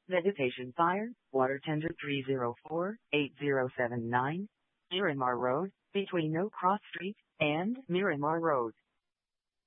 Vegetation fire, water tender 304-8079, Miramar Road, between No Cross Street and Miramar Road.